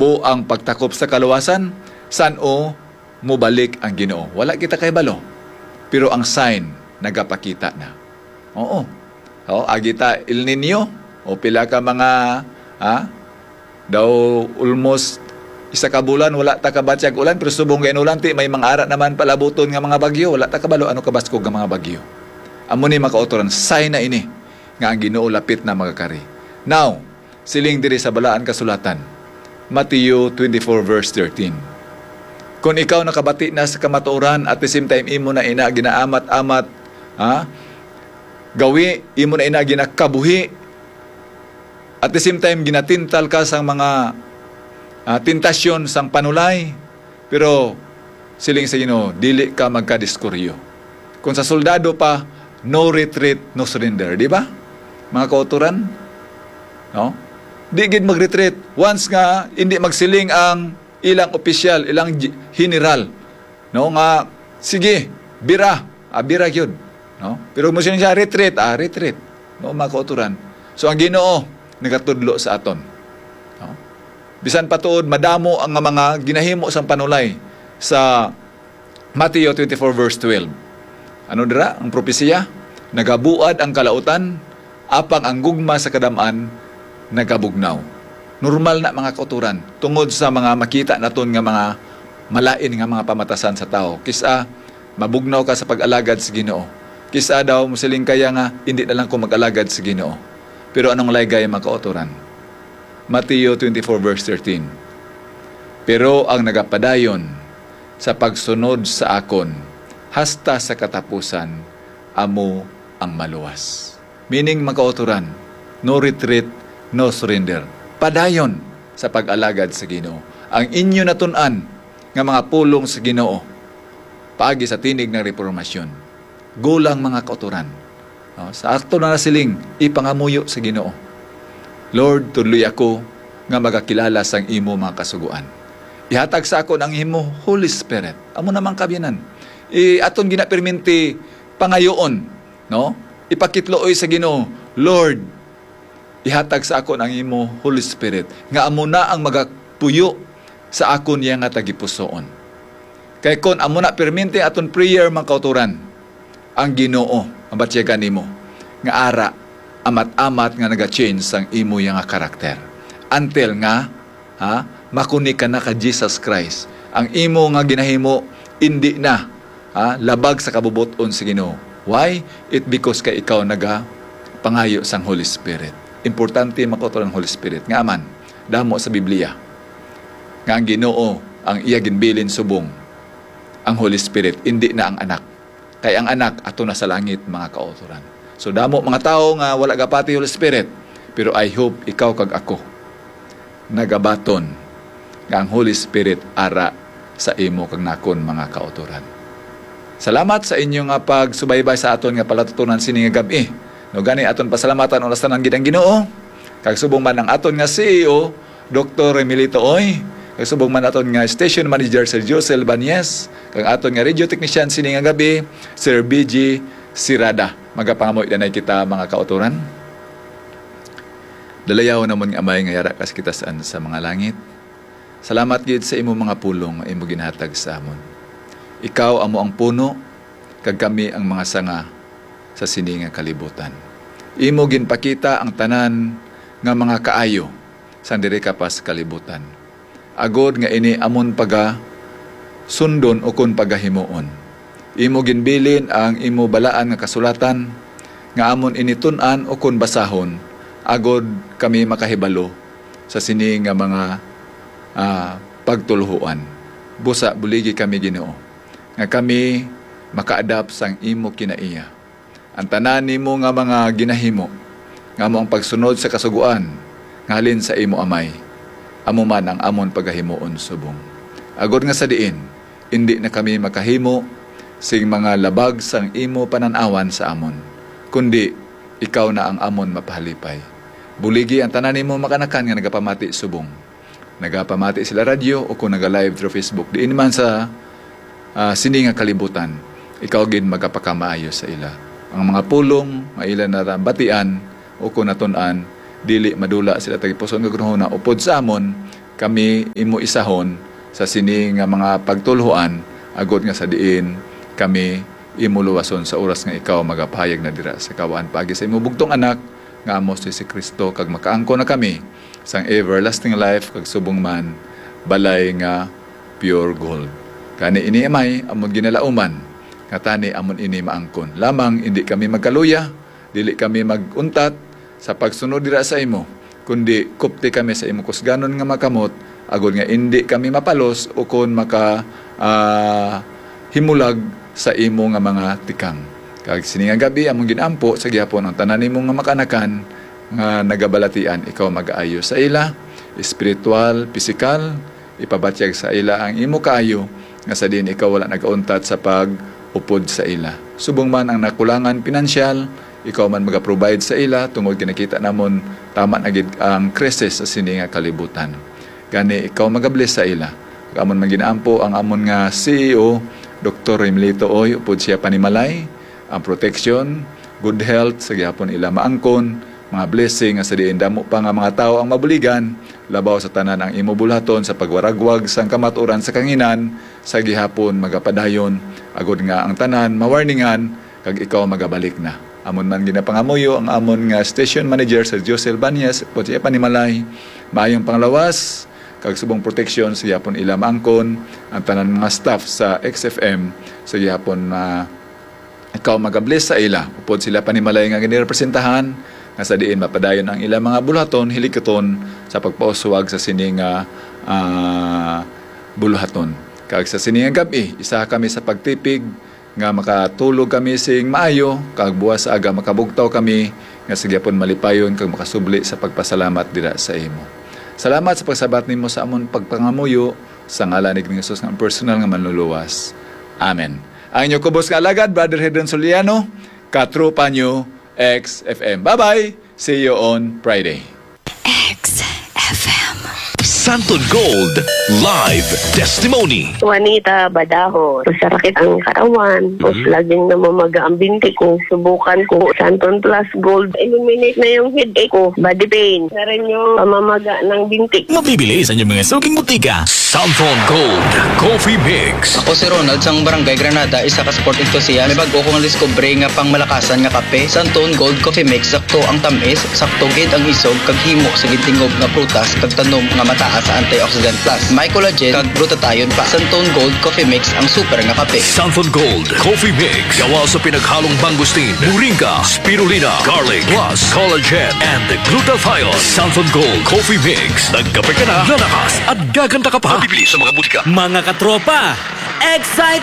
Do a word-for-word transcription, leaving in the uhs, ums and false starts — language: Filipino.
buang pagtakop sa kaluwasan, san o mubalik ang Ginoo. Wala kita kay balo. Pero ang sign, nagapakita na. Oo. O, agita El Nino, o pila ka mga, ha, daw almost isa ka bulan, wala ta kabatyag ulan, pero subong gayon ulan, ti, may mga ara naman palabuton nga mga bagyo, wala ta kabalo, ano kabaskog nga mga bagyo. Amo ni makautoran, sign na ini, nga ang Ginoo lapit na magakari. Now, siling diri sa balaan kasulatan, Matthew twenty-four verse thirteen. Kung ikaw nakabati na sa kamatuoran at the same time imo na ina ginaamat-amat, ha? Gawi, imo na ina ginakabuhi, at the same time ginatintal ka sa mga uh, tentasyon sang panulay, pero siling sa Ginoo, dili ka magkadiskuryo. Kung sa soldado pa, no retreat, no surrender, di ba? Mga kauturan, no? Di gid mag-retreat once nga hindi magsiling ang ilang opisyal, ilang general, no, nga sige, bira, ah, bira gyud, no? Pero mo siya retreat, ah, retreat, no, mga kauturan. So ang Ginoo nagatudlo sa aton, no? Bisan patuod madamo ang mga ginahimo sang panulay sa Matthew twenty-four verse twelve. Ano dira ang propesiya? Nagabuad ang kalautan, apang ang gugma sa kadamaan nagabugnaw. Normal na mga kauturan tungod sa mga makita naton nga mga malain nga mga pamatasan sa tao. Kisa mabugnaw ka sa pag-alagad sa Ginoo. Kisa daw musiling kaya nga hindi na lang ko mag-alagad sa Ginoo. Pero anong laygay mga kauturan? Matthew twenty-four verse thirteen. Pero ang nagapadayon sa pagsunod sa akon hasta sa katapusan amo ang maluwas. Meaning mga kauturan, no retreat, no surrender. Padayon sa pag-alagad sa Ginoo. Ang inyo natun-an nga mga pulong sa Ginoo paagi sa tinig ng reformasyon. Gulang mga kauturan. No? Sa akto na nasiling, ipangamuyo sa Ginoo. Lord, tuloy ako nga magakilala sang imo mga kasuguan. Ihatag sa akon ang imo Holy Spirit. Amo namang kabyanan. I aton ginapirminti pangayoon, no? Ipakitlooy sa Ginoo, Lord, ihatag sa akon ang imo Holy Spirit nga amo na ang magapuyo sa akon yang nga tagipusoon. Kay kon amo na perminti aton prayer mga kauturan, ang Ginoo ang batyagan nimo nga ara amat-amat nga naga-change sang imo yang nga karakter. Until nga ha, makuni ka na ka Jesus Christ. Ang imo nga ginahimo hindi na ha, labag sa kabubuton sa Ginoo. Why? It because kay ikaw naga pangayo sang Holy Spirit. Importante makauturan ng Holy Spirit. Nga man, damo sa Biblia. Nga ang Ginoo, ang iya ginbilin subong. Ang Holy Spirit, hindi na ang anak. Kaya ang anak, ato na sa langit, mga kauturan. So damo mga tao nga wala gapati Holy Spirit. Pero I hope ikaw kag ako nagabaton nga ang Holy Spirit ara sa imo kag nakon mga kauturan. Salamat sa inyong nga pagsubaybay sa aton nga palatutunan sini nga gabi. No gani aton pasalamatan ulas tanan gid ang Ginoo. Kag subong man ang aton nga C E O Doctor Emilito Oy, kag subong man aton nga Station Manager Sir Josel Banyes, kag aton nga Radio Technician sini nga gabi Sir B G Sirada. Magapangamoy danay kita mga kauturan. Dalayaw namon nga amay nga yara kas kita saan sa mga langit. Salamat gid sa imo mga pulong nga imo ginhatag sa amon. Ikaw amo ang puno, kag kami ang mga sanga sa sininga kalibutan. Imo ginpakita ang tanan nga mga kaayo sa diri ka pa sa kalibutan. Agod nga ini amon paga sundon o kun pagahimuon. Imo ginbilin ang imo balaan nga kasulatan nga amon initun-an o kun basahon agod kami makahibalo sa sini nga mga uh, pagtulhuan. Busa buligi kami Ginoo nga kami maka-adapt sang imo kinaiya. Ang tanan nimo nga mga ginahimo nga mo ang pagsunod sa kasuguan ngalin sa imo amay amo man ang amon pagahimuon subong. Agod nga sa diin hindi na kami makahimo sing mga labag sang imo pananawan sa amon, kundi ikaw na ang amon mapahalipay. Buligi ang tanan nimo makanakan nga nagapamati subong. Nagapamati sila radyo o kung naga-live through Facebook. Diin man sa uh, sininga kalibutan, ikaw gid magapakamaayo sa ila. Ang mga pulong, mailan na batian o kung natun-an, dili madula sila tagipuson nga gruhona upod sa amon, kami imo isahon sa sini nga mga pagtulhuan agod nga sa diin kami imo luwason sa oras nga ikaw magapahayag na dira sa kawaan pagi sa imo bugtong anak nga amo si Kristo kag makaangko na kami sang everlasting life kag subong man balay nga pure gold. Kani ini amay amon ginalauman nga tani amon ini maangkon. Lamang hindi kami magkaluya, dili kami maguntat sa pagsunod dira sa imo, kundi kupti kami sa imo kusganon nga makamot agod nga hindi kami mapalos o kon maka uh, himulag sa imo nga mga tikang. Kag sini nga gabi among ginampo sa gihapon ang tanan nimo nga makanakan nga nagabalatian ikaw mag-aayo sa ila, espiritual, pisikal, ipabatyag sa ila ang imo kaayo nga sa din ikaw wala nagauntat sa pag-upod sa ila. Subong man ang nakulangan pinansyal, ikaw man mag-provide sa ila tungod kinakita namon tama na gid ang krisis sa sini nga kalibutan. Gani ikaw mag-bless sa ila. Amon man ginaampo ang amon nga C E O Doctor Remlito Oy upod siya panimalay, ang protection, good health sa gihapon ila maangkon, mga blessing nga sa diin damo pa nga mga tao ang mabuligan labaw sa tanan ang imo bulaton sa pagwaragwag sang kamatuoran sa kanginan sa gihapon magapadayon agod nga ang tanan mawarningan kag ikaw magabalik na. Amon man ginapangamuyo ang amon nga station manager sa Josel Banyas upod siya panimalay, maayong panglawas kag subong protection sa gihapon ila maangkon ang tanan mga staff sa X F M sa gihapon na ikaw magabless sa ila upod sila panimalay nga ginirepresentahan nga sa diin mapadayon ang ilang mga buluhaton hilikaton sa pagpauswag sa sining uh, uh, buluhaton. Kag sa sining gabi isa kami sa pagtipig nga makatulog kami sing maayo kag buwas sa aga makabugtaw kami nga sa gyapon malipayon kag makasubli sa pagpasalamat dira sa imo. Salamat sa pagsabat nimo sa amon pagpangamuyo sa ngalan ni Jesus nga personal nga manluluwas. Amen. Ang inyo kubos nga alagad, Brother Hedron Soliano, katropa nyo, X F M. Bye-bye! See you on Friday. X F M. Santon Gold Live Testimony. Juanita Badaho. Masakit ang katawan. Tapos Mhm. laging namamaga ang binti ko. Subukan ko Santon Plus Gold. Eliminate na yung headache ko. Body pain. Na rin yung pamamaga ng binti. Mabibili sa inyong mga suking butika. Santon Gold Coffee Mix. Ako si Ronald sang Barangay Granada, isa ka sport enthusiast. May bago kong discovery nga pang malakasan nga kape. Santon Gold Coffee Mix, sakto ang tamis, sakto gid ang isog, kag himo sa gitingog nga prutas, kag tanom nga mataas sa antioxidant plus. May collagen kag glutathione pa. Santon Gold Coffee Mix ang super nga kape. Santon Gold Coffee Mix. Gawa sa pinaghalong mangustin, moringa, spirulina, garlic, plus collagen and glutathione. Santon Gold Coffee Mix. Nagkape ka na, lalakas at gaganda ka pa. Mabibili sa mga butika. Mga katropa, Excite